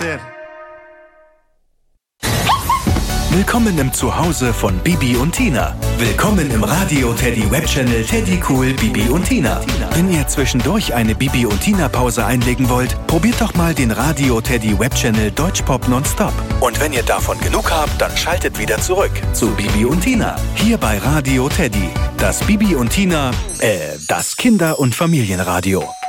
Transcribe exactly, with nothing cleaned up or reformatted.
placer. Willkommen im Zuhause von Bibi und Tina. Willkommen im Radio Teddy Webchannel Teddy Cool Bibi und Tina. Wenn ihr zwischendurch eine Bibi und Tina Pause einlegen wollt, probiert doch mal den Radio Teddy Webchannel Deutschpop Nonstop. Und wenn ihr davon genug habt, dann schaltet wieder zurück zu Bibi und Tina. Hier bei Radio Teddy. Das Bibi und Tina, äh, das Kinder- und Familienradio.